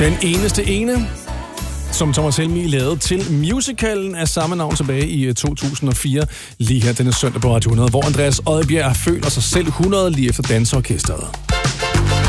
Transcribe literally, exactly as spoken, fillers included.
Den eneste ene, som Thomas Helmig lavede til musicalen af samme navn tilbage i to tusind og fire, lige her denne søndag på Radio hundrede, hvor Andreas Odbjerg føler sig selv hundrede lige efter danseorkestret.